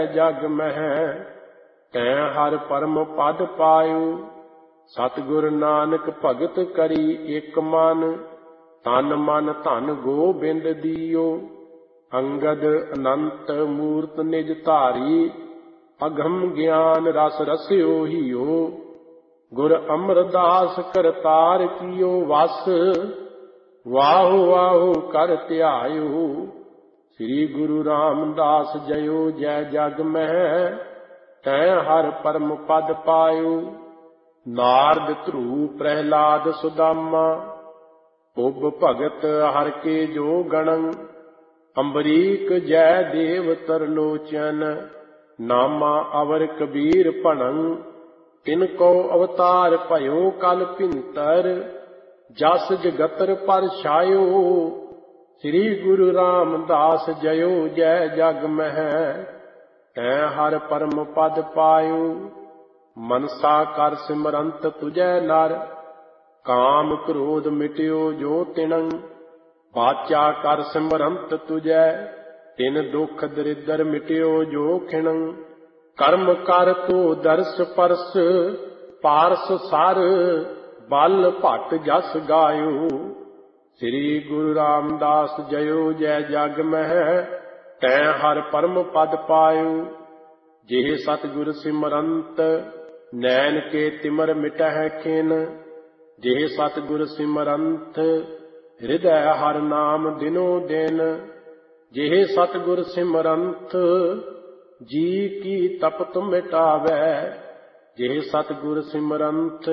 ਜਗ ਮਹਿ ਤੈ ਹਰ ਪਰਮ ਪਦ ਪਾਇਓ। ਸਤਿਗੁਰ ਨਾਨਕ ਭਗਤ ਕਰੀ ਇਕ ਮਨ ਤਨ ਮਨ ਧਨ ਗੋਬਿੰਦ ਦੀਓ। ਅੰਗਦ ਅਨੰਤ ਮੂਰਤ ਨਿਜ ਧਾਰੀ ਅਗਮ ਗਿਆਨ ਰਸ ਰਸਿਓ ਹੀਓ। ਗੁਰ ਅਮਰਦਾਸ ਕਰਤਾਰ ਕੀਓ ਵਸ ਵਾਹੋ ਵਾਹੋ ਕਰ ਧਿਆਇਓ। ਸ੍ਰੀ ਗੁਰੂ ਰਾਮਦਾਸ ਜਯੋ ਜੈ ਜਗ ਮਹਿ ਤੈ ਹਰ ਪਰਮ ਪਦ ਪਾਇਓ। ਨਾਰਦ ਧਰੂ ਪ੍ਰਹਿਲਾਦ ਸੁਦਾਮਾ ਉਬ ਭਗਤ ਹਰ ਕੇ ਜੋ ਗਣੰ। ਅੰਬਰੀਕ ਜੈ ਦੇਵ ਤਰਲੋਚਨ ਨਾਮਾ ਅਵਰ ਕਬੀਰ ਭਣੰ। ਤਿਨ ਕੋ ਅਵਤਾਰ ਭਇਓ ਕਲ ਭਿੰਤਰ ਜਸ ਜਗਤਰ ਪਰ ਛਾਇਓ। ਸ੍ਰੀ ਗੁਰੂ ਰਾਮਦਾਸ ਜਯੋ ਜੈ ਜਗ ਮਹਿ ਤੈ ਹਰ ਪਰਮ ਪਦ ਪਾਇਓ। ਮਨਸਾ ਕਰ ਸਿਮਰੰਤ ਤੁਜੈ ਨਰ ਕਾਮ ਕ੍ਰੋਧ ਮਿਟਿਓ ਜੋ ਤਿਣੰ। ਬਾਚਾ ਕਰ ਸਿਮਰੰਤ ਤੁਜੈ ਤਿਨ ਦੁਖ ਦਰਿਦਰ ਮਿਟਿਓ ਜੋ ਖਿਣੰ। ਕਰਮ ਕਰ ਤੋ ਦਰਸ ਪਰਸ ਪਾਰਸ ਸਰ ਬਲ ਭਟ ਜਸ ਗਾਇਓ। ਸ੍ਰੀ ਗੁਰੂ ਰਾਮਦਾਸ ਜਯੋ ਜੈ ਜਗ ਮਹਿ ਤੈ ਹਰ ਪਰਮ ਪਦ ਪਾਇਓ। ਜਿਹ ਸਤਿਗੁਰ ਸਿਮਰੰਤ ਨੈਣ ਕੇ ਤਿਮਰ ਮਿਟਹਿ ਖਿਨ। ਜਿਹ ਸਤਿਗੁਰ ਸਿਮਰੰਤ ਹਿਰਦੈ ਹਰ ਨਾਮ ਦਿਨੋ ਦਿਨ। ਜਿਹ ਸਤਿਗੁਰ ਸਿਮਰੰਤ ਜੀ ਕੀ ਤਪਤ ਮਿਟਾਵੈ। ਜਿਹ ਸਤਿਗੁਰ ਸਿਮਰੰਤ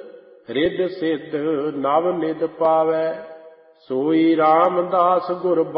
ਰਿੱਧ ਸਿੱਧ ਨਵ ਨਿਧ ਪਾਵੈ। ਸੋਈ ਰਾਮਦਾਸ ਗੁਰ